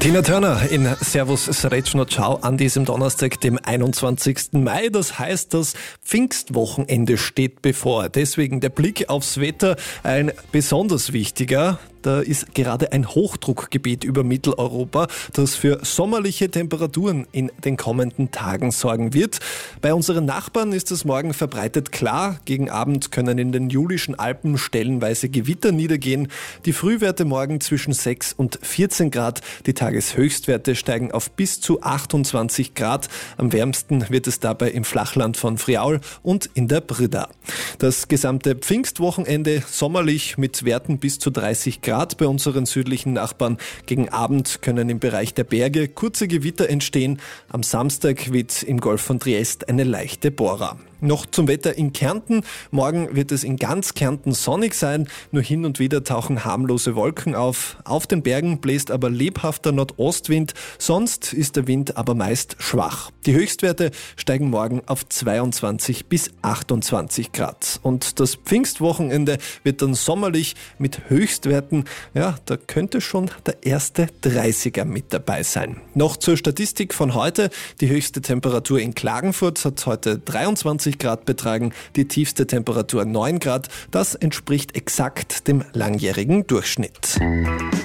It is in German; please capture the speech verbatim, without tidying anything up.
Tina Turner in Servus Srećno Ciao an diesem Donnerstag, dem einundzwanzigsten Mai. Das heißt, das Pfingstwochenende steht bevor. Deswegen der Blick aufs Wetter ein besonders wichtiger. Da ist gerade ein Hochdruckgebiet über Mitteleuropa, das für sommerliche Temperaturen in den kommenden Tagen sorgen wird. Bei unseren Nachbarn ist es morgen verbreitet klar. Gegen Abend können in den Julischen Alpen stellenweise Gewitter niedergehen. Die Frühwerte morgen zwischen sechs und vierzehn Grad. Die Tageshöchstwerte steigen auf bis zu achtundzwanzig Grad. Am wärmsten wird es dabei im Flachland von Friaul und in der Brda. Das gesamte Pfingstwochenende sommerlich mit Werten bis zu dreißig Grad. Bei unseren südlichen Nachbarn. Gegen Abend können im Bereich der Berge kurze Gewitter entstehen. Am Samstag weht im Golf von Triest eine leichte Bora. Noch zum Wetter in Kärnten. Morgen wird es in ganz Kärnten sonnig sein. Nur hin und wieder tauchen harmlose Wolken auf. Auf den Bergen bläst aber lebhafter Nordostwind. Sonst ist der Wind aber meist schwach. Die Höchstwerte steigen morgen auf zweiundzwanzig bis achtundzwanzig Grad. Und das Pfingstwochenende wird dann sommerlich mit Höchstwerten. Ja, da könnte schon der erste dreißiger mit dabei sein. Noch zur Statistik von heute. Die höchste Temperatur in Klagenfurt hat heute dreiundzwanzig Grad betragen, die tiefste Temperatur neun Grad. Das entspricht exakt dem langjährigen Durchschnitt.